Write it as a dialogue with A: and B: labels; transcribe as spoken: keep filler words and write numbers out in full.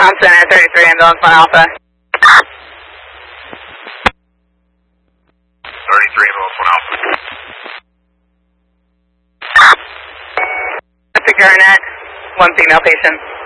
A: Tom Center, thirty-three, ambulance one Alpha.
B: thirty-three, ambulance one Alpha.
A: That's a Garnet, one female patient.